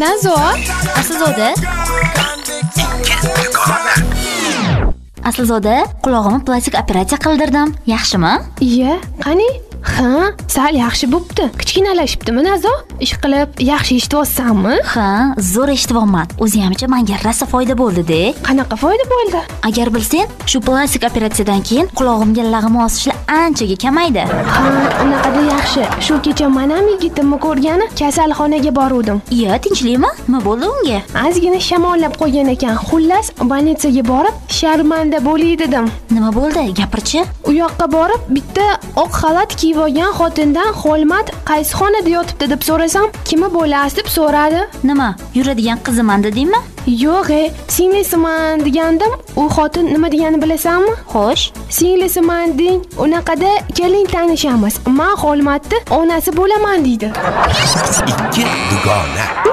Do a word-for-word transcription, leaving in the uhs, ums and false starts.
Nazo, Aslzoda? Aslzoda, qulog'imni plastik operatsiya qildirdim. Yaxshimi? Iya, qani? Ha, sal yaxshi bo'pti. Kichkinalashibdimi Nazo? Ish qilib yaxshi eshityapsanmi? Ha, zo'r eshityapman. O'ziyamcha menga rosa foyda bo'ldi-da. Qanaqa foyda bo'ldi? Agar bilsang, shu plastik operatsiyadan keyin qulog'imga lag'ma osishlar anchaga kamaydi. Ha, unaqada yaxshi. Shu kecha men ham yigitimni ko'rgani kasalxonaga boruvdim. Iya, tinchlikmi? Nima bo'ldi unga? Ozgina shamollab qo'ygan ekan. Xullas, больницаga borib, sharmanda bo'lay dedim. Nima bo'ldi? Gapirchi. U yoqqa borib, bitta oq xalat kiyib olgan xotindan Xolmat qaysi xonada yotibdi deb so'rasam, kimi bo'lasiz deb so'radi. Nima? Yuradigan qiziman dedingmi? Yo'q, singlisiman degandim. U xotin nima deganini bilasanmi? Xo'sh, singlisiman deng, unaqada kelin tanishamiz. Men Xolmatni onasi bo'laman deydi. ikki dugona.